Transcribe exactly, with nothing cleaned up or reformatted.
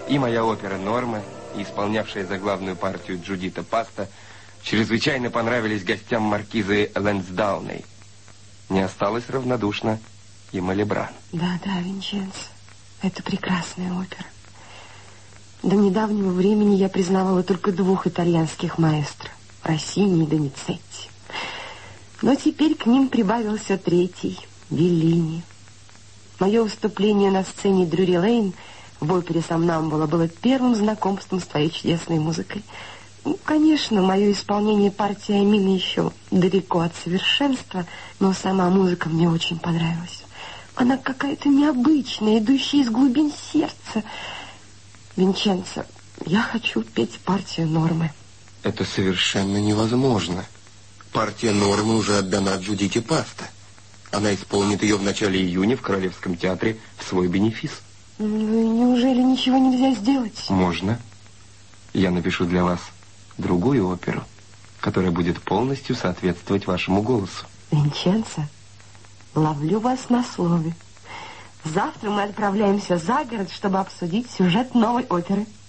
И моя опера «Норма», и исполнявшая заглавную партию Джудита Паста чрезвычайно понравились гостям маркизы Лэнсдауней. Не осталось равнодушно и Малибран. Да, да, Винченцо, это прекрасная опера. До недавнего времени я признавала только двух итальянских маэстро – Россини и Доницетти. Но теперь к ним прибавился третий – Беллини. Мое выступление на сцене Дрюри-Лейн в опере «Сомнамбула» было первым знакомством с твоей чудесной музыкой. Ну, конечно, мое исполнение партии Амины еще далеко от совершенства, но сама музыка мне очень понравилась. Она какая-то необычная, идущая из глубин сердца. Винченцо, я хочу петь партию Нормы. Это совершенно невозможно. Партия Нормы уже отдана Джудите Паста. Она исполнит ее в начале июня в Королевском театре в свой бенефис. Ну, неужели ничего нельзя сделать? Можно. Я напишу для вас другую оперу, которая будет полностью соответствовать вашему голосу. Винченцо, ловлю вас на слове. Завтра мы отправляемся за город, чтобы обсудить сюжет новой оперы.